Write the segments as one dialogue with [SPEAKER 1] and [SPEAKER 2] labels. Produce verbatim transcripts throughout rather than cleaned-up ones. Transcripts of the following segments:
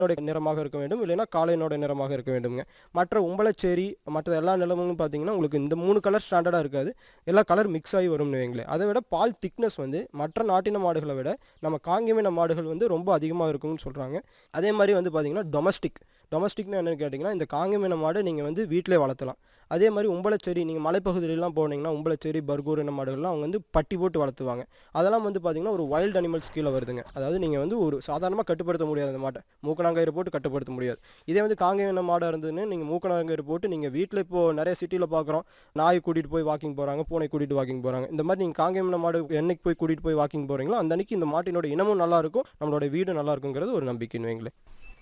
[SPEAKER 1] நிறமாக இருக்க வேண்டும், இல்லைன்னா காளையினோட நிறமாக இருக்க வேண்டும்ங்க. மற்ற உம்பளச்சேரி மற்ற எல்லா நிலமும் பார்த்தீங்கன்னா உங்களுக்கு இந்த மூணு கலர் ஸ்டாண்டர்டாக இருக்காது. எல்லா கலர் மிக்ஸ் ஆகி வரும்னு வைங்களேன். அதை விட பால் திக்னஸ் வந்து மற்ற நாட்டின மாடுகளை விட நம்ம காங்கேயமின மாடுகள் வந்து ரொம்ப அதிகமாக இருக்கும்னு சொல்கிறாங்க. அதே மாதிரி வந்து பார்த்தீங்கன்னா டொமஸ்டிக் டொமஸ்டிக்னு என்னென்னு கேட்டிங்கன்னா இந்த காங்கேயமின மாடை நீங்கள் வந்து வீட்டிலே வளர்த்தலாம். அதே மாதிரி உம்பளச்சேரி நீங்கள் மலைப்பகுதியிலலாம் போனீங்கன்னா உம்பளச்சேரி பர்கூர் என்ன மாடுகள்லாம் அவங்க வந்து பட்டி போட்டு வளர்த்துவாங்க. அதெல்லாம் வந்து பார்த்தீங்கன்னா ஒரு வைல்ட் அனிமல்ஸ் கீழே வருதுங்க. அதாவது நீங்கள் வந்து ஒரு சாதாரணமாக கட்டுப்படுத்த முடியாது அந்த மாட்டை, மூக்கணாங்கயிறு போட்டு கட்டுப்படுத்த முடியாது. இதே வந்து காங்கேயமின மாடாக இருந்ததுன்னு நீங்கள் மூக்கணாங்கயிறு போட்டு நீங்கள் வீட்டில் இப்போது நிறைய சிட்டியில் பார்க்குறோம், நாய் கூட்டிகிட்டு போய் வாக்கிங் போகிறாங்க, பூனை கூட்டிகிட்டு வாக்கிங் போகிறாங்க. இந்த மாதிரி நீங்கள் காங்கேயமின மாடு என்னைக்கு போய் கூட்டிகிட்டு போய் வாக்கிங் போகிறீங்களோ அந்த அன்னைக்கு இந்த மாட்டினோட இனமும் நல்லாயிருக்கும், நம்மளோட வீடு நல்லா இருக்குங்கிறது ஒரு நம்பிக்கைன்னு வைங்களேன்.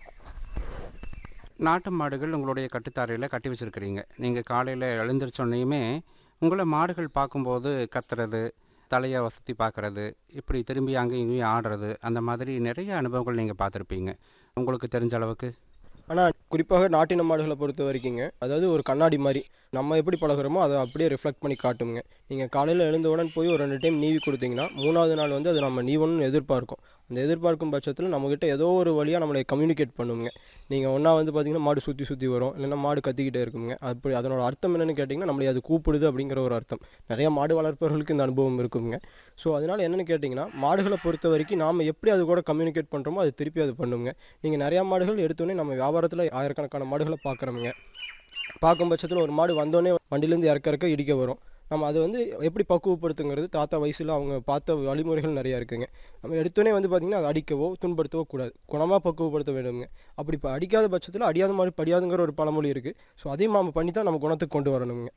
[SPEAKER 2] நாட்டு மாடுகள் உங்களுடைய கட்டுத்தாரையில் கட்டி வச்சுருக்கிறீங்க. நீங்கள் காலையில் எழுந்திரிச்சோன்னையுமே உங்களை மாடுகள் பார்க்கும்போது கத்துறது, தலையை வசதி பார்க்குறது, இப்படி திரும்பி அங்கேயும் இங்கேயும் ஆடுறது, அந்த மாதிரி நிறைய அனுபவங்கள் நீங்கள் பார்த்துருப்பீங்க உங்களுக்கு தெரிஞ்ச அளவுக்கு.
[SPEAKER 1] ஆனால் குறிப்பாக நாட்டின மாடுகளை பொறுத்த வரைக்குங்க, அதாவது ஒரு கண்ணாடி மாதிரி நம்ம எப்படி பழகுறோமோ அதை அப்படியே ரிஃப்ளெக்ட் பண்ணி காட்டுங்க. நீங்கள் காலையில் எழுந்தவுடன் போய் ஒரு ரெண்டு டைம் நீவி கொடுத்தீங்கன்னா மூணாவது நாள் வந்து அது நம்ம நீவணும்னு எதிர்பார்க்கும். அந்த எதிர்பார்க்கும் பட்சத்தில் நம்மக்கிட்ட ஏதோ ஒரு வழியாக நம்மளை கம்யூனிகேட் பண்ணுங்க. நீங்கள் ஒன்றா வந்து பார்த்திங்கன்னா மாடு சுற்றி சுற்றி வரும், இல்லைன்னா மாடு கத்திக்கிட்டே இருக்குங்க. அப்படி அதனோட அர்த்தம் என்னென்னு கேட்டிங்கன்னா நம்மளை அது கூப்பிடுது அப்படிங்கிற ஒரு அர்த்தம். நிறையா மாடு வளர்ப்பவர்களுக்கு இந்த அனுபவம் இருக்குங்க. ஸோ அதனால் என்னென்னு கேட்டிங்கன்னா மாடுகளை பொறுத்த வரைக்கும் நாம் எப்படி அது கூட கம்யூனிகேட் பண்ணுறோமோ அது திருப்பி அது பண்ணுங்க. நீங்கள் நிறையா மாடுகள் எடுத்தோடனே நம்ம வியாபாரத்தில் ஆயிரக்கணக்கான மாடுகளை பார்க்குறோமுங்க. பார்க்கும் பட்சத்தில் ஒரு மாடு வந்தோடனே வண்டியிலேருந்து இறக்க இறக்க இடிக்க வரும். நம்ம அதை வந்து எப்படி பக்குவப்படுத்துங்கிறது தாத்தா வயசில் அவங்க பார்த்த வழிமுறைகள் நிறையா இருக்குங்க. நம்ம எடுத்தோடனே வந்து பார்த்திங்கன்னா அதை அடிக்கவோ துன்படுத்தவோ கூடாது, குணமாக பக்குவப்படுத்த வேண்டுங்க. அப்படி இப்போ அடிக்காத பட்சத்தில் அடியாத மாடு படியாதுங்கிற ஒரு பழமொழி இருக்குது. ஸோ அதையும் நம்ம பண்ணி தான் நம்ம குணத்துக்கு கொண்டு வரணுங்க.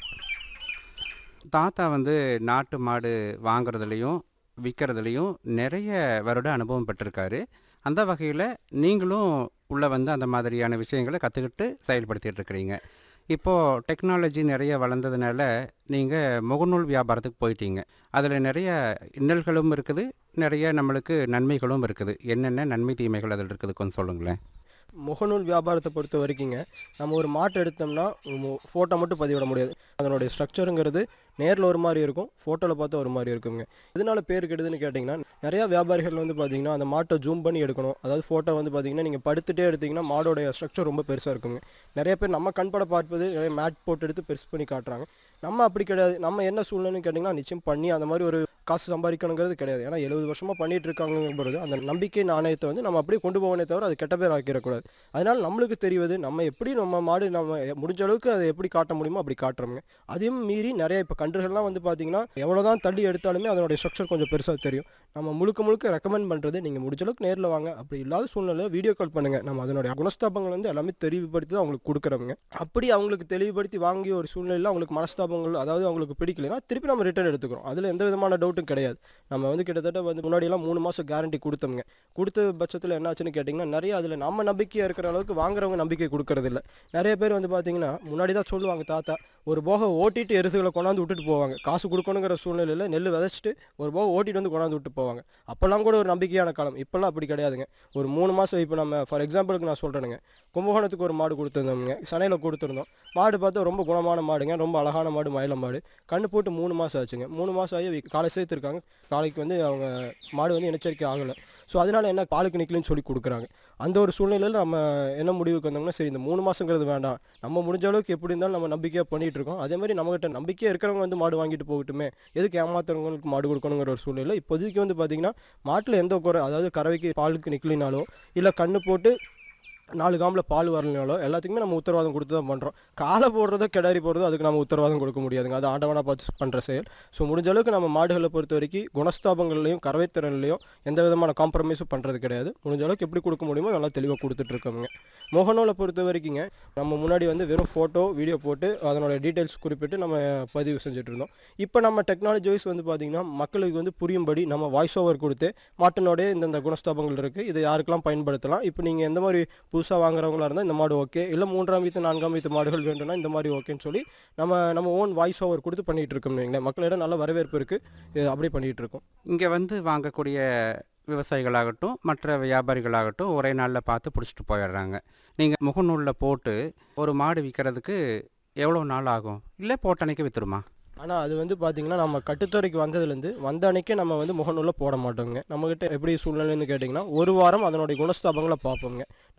[SPEAKER 2] தாத்தா வந்து நாட்டு மாடு வாங்குறதுலையும் விற்கிறதுலையும் நிறைய வருட அனுபவம் பெற்றிருக்காரு. அந்த வகையில் நீங்களும் உள்ளே வந்து அந்த மாதிரியான விஷயங்களை கற்றுக்கிட்டு செயல்படுத்திகிட்டு இருக்கிறீங்க. இப்போது டெக்னாலஜி நிறைய வளர்ந்ததுனால நீங்கள் முகநூல் வியாபாரத்துக்கு போயிட்டீங்க. அதில் நிறைய இன்னல்களும் இருக்குது, நிறைய நம்மளுக்கு நன்மைகளும் இருக்குது. என்னென்ன நன்மை தீமைகள் அதில் இருக்குது கொஞ்சம் சொல்லுங்களேன்.
[SPEAKER 1] முகநூல் வியாபாரத்தை பொறுத்த வரைக்குங்க, நம்ம ஒரு மாட்டை எடுத்தோம்னா ஃபோட்டோ மட்டும் பதிவிட முடியாது. அதனுடைய ஸ்ட்ரக்சருங்கிறது நேரில் ஒரு மாதிரி இருக்கும், ஃபோட்டோவில் பார்த்தா ஒரு மாதிரி இருக்குங்க. இதனால பேர் கெடுதுன்னு கேட்டிங்கன்னா நிறையா வியாபாரிகள் வந்து பார்த்திங்கன்னா அந்த மாட்டை ஜூம் பண்ணி எடுக்கணும். அதாவது ஃபோட்டோ வந்து பார்த்திங்கன்னா நீங்கள் படுத்துகிட்டே எடுத்திங்கன்னா மாடோடைய ஸ்ட்ரக்சர் ரொம்ப பெருசாக இருக்குங்க. நிறைய பேர் நம்ம கண்பட பார்ப்பது நிறைய மேட் போட்டு எடுத்து பெருசு பண்ணி காட்டுறாங்க. நம்ம அப்படி கிடையாது. நம்ம என்ன சூழ்நிலைன்னு கேட்டிங்கன்னா நிச்சயம் பண்ணி அந்த மாதிரி ஒரு காசு சம்பாதிக்கணுங்கிறது கிடையாது. ஏன்னா எழுபது வருஷமாக பண்ணிகிட்டு இருக்காங்கிறது அந்த நம்பிக்கை நாணயத்தை வந்து நம்ம அப்படியே கொண்டு போகணே தவிர அது கெட்ட பேர் ஆக்கிடக்கூடாது. அதனால் நம்மளுக்கு தெரிவது நம்ம எப்படி நம்ம மாடு நம்ம முடிஞ்ச அளவுக்கு அதை எப்படி காட்ட முடியுமோ அப்படி காட்டுறோங்க. அதையும் மீறி நிறைய இப்போ கன்றுகள்லாம் வந்து பார்த்திங்கன்னா எவ்வளோ தான் தள்ளி எடுத்தாலுமே அதனுடைய ஸ்ட்ரக்சர் கொஞ்சம் பெருசாக தெரியும். நம்ம முழுக்க முழுக்க ரெக்கமெண்ட் பண்ணுறது நீங்கள் முடிஞ்ச அளவுக்கு நேரில் வாங்க. அப்படி இல்லாத சூழ்நிலை வீடியோ கால் பண்ணுங்கள். நம்ம அதனுடைய குணஸ்தாபங்கள் வந்து எல்லாமே தெளிவுபடுத்தி தான் அவங்களுக்கு கொடுக்குறவங்க. அப்படி அவங்களுக்கு தெளிவுபடுத்தி வாங்கிய ஒரு சூழ்நிலையில் அவங்களுக்கு மனஸ்தாபங்கள் அதாவது அவங்களுக்கு பிடிக்கலைன்னா திருப்பி நம்ம ரிட்டர்ன் எடுத்துக்கிறோம். அதில் எந்த விதமான டவுட்டும் கிடையாது. நம்ம வந்து கிட்டத்தட்ட வந்து முன்னாடியெல்லாம் மூணு மாதம் கேரண்டி கொடுத்தோங்க. கொடுத்த பட்சத்தில் என்னாச்சுன்னு கேட்டிங்கன்னா நிறைய அதில் நம்ம நம்பிக்கையாக இருக்கிற அளவுக்கு வாங்குறவங்க நம்பிக்கை கொடுக்கறது இல்லை. நிறைய பேர் வந்து பார்த்திங்கன்னா முன்னாடி தான் சொல்லுவாங்க தாத்தா ஒரு போக ஓட்டிட்டு எருதுகளை கொண்டாந்து விட்டுட்டு போவாங்க. காசு கொடுக்கணுங்கிற சூழ்நிலையில் நெல் விதைச்சிட்டு ஒரு போக ஓட்டிட்டு வந்து கொண்டாந்து விட்டு போவாங்க. அப்போல்லாம் கூட ஒரு நம்பிக்கையான காலம். இப்போல்லாம் அப்படி கிடையாதுங்க. ஒரு மூணு மாதம் இப்போ நம்ம ஃபார் எக்ஸாம்பிளுக்கு நான் சொல்கிறேனுங்க, கும்பகோணத்துக்கு ஒரு மாடு கொடுத்துருந்தோம்ங்க, சனையில் கொடுத்துருந்தோம். மாடு பார்த்தா ரொம்ப குணமான மாடுங்க, ரொம்ப அழகான மாடு, மயில மாடு. கண்ணு போட்டு மூணு மாதம் ஆச்சுங்க. மூணு மாதம் ஆகி காலை சேர்த்துருக்காங்க. காலைக்கு வந்து அவங்க மாடு வந்து இனச்சரிக்கை ஆகலை. ஸோ அதனால் என்ன பாலுக்கு நிற்கலன்னு சொல்லி கொடுக்குறாங்க. அந்த ஒரு சூழ்நிலையில் நம்ம என்ன முடிவுக்கு வந்தோம்னா சரி இந்த மூணு மாதங்கிறது வேண்டாம், நம்ம முடிஞ்ச அளவுக்கு எப்படி இருந்தாலும் நம்ம நம்பிக்கையாக பண்ணிகிட்டு இருக்கோம். அதே மாதிரி நம்மகிட்ட நம்பிக்கையாக இருக்கிறவங்க வந்து மாடு வாங்கிட்டு போகட்டுமே, எதுக்கு ஏமாத்துறவங்களுக்கு மாடு கொடுக்கணுங்கிற ஒரு சூழ்நிலை இப்போதைக்கு வந்து பார்த்திங்கன்னா மாட்டில் எந்த குறை அதாவது கறவைக்கு பாலுக்கு நிற்கலினாலோ இல்லை கண்ணு போட்டு நாலு காம்பில் பால் வரலனாலோ எல்லாத்துக்குமே நம்ம உத்தரவாதம் கொடுத்து தான் பண்ணுறோம். காலை போடுறதோ கிடாரி போடுறதோ அதுக்கு நம்ம உத்தரவாதம் கொடுக்க முடியாதுங்க. அது ஆண்டவனாக பார்த்து பண்ணுற செயல். ஸோ முடிஞ்ச அளவுக்கு நம்ம மாடுகளை பொறுத்த வரைக்கும் குணஸ்தாபங்கள்லையும் கறவைத்திறன்லையும் எந்த விதமான காம்ப்ரமைஸும் பண்ணுறது கிடையாது. முடிஞ்ச அளவுக்கு எப்படி கொடுக்க முடியுமோ நல்லா தெளிவாக கொடுத்துட்ருக்கோங்க. முகநூலை பொறுத்த வரைக்குங்க நம்ம முன்னாடி வந்து வெறும் ஃபோட்டோ வீடியோ போட்டு அதனோட டீட்டெயில்ஸ் குறிப்பிட்டு நம்ம பதிவு செஞ்சுட்டு இருந்தோம். இப்போ நம்ம டெக்னாலஜி வைஸ் வந்து பார்த்திங்கன்னா மக்களுக்கு வந்து புரியும்படி நம்ம வாய்ஸ் ஓவர் கொடுத்து மாட்டினோடைய இந்தந்த குணஸ்தாபங்கள் இருக்குது, இதை யாருக்கெல்லாம் பயன்படுத்தலாம், இப்போ நீங்கள் எந்த மாதிரி புதுசாக வாங்குறவங்களா இருந்தால் இந்த மாடு ஓகே, இல்லை மூன்றாம் வீத்து நான்காம் வீத்து மாடுகள் வேண்டும்னா இந்த மாதிரி ஓகேன்னு சொல்லி நம்ம நம்ம ஓன் வாய்ஸ் ஓவர் கொடுத்து பண்ணிகிட்டு இருக்கோம்னு வைங்களேன். மக்களிடம் நல்ல வரவேற்பு இருக்குது. அப்படியே பண்ணிகிட்டு இருக்கோம்.
[SPEAKER 2] இங்கே வந்து வாங்கக்கூடிய விவசாயிகளாகட்டும் மற்ற வியாபாரிகளாகட்டும் ஒரே நாளில் பார்த்து பிடிச்சிட்டு போயிடுறாங்க. நீங்கள் முகநூலில் போட்டு ஒரு மாடு விற்கிறதுக்கு எவ்வளோ நாள் ஆகும், இல்லை போட்ட அன்னைக்கு விற்றுருமா?
[SPEAKER 1] ஆனால் அது வந்து பார்த்திங்கன்னா நம்ம கட்டுத்துறைக்கு வந்ததுலேருந்து வந்த அன்னைக்கே நம்ம வந்து முகநூலில் போட மாட்டோங்க. நம்மக்கிட்ட எப்படி சூழ்நிலைன்னு கேட்டிங்கன்னா ஒரு வாரம் அதனுடைய குணஸ்தாபங்களை பார்ப்போங்க.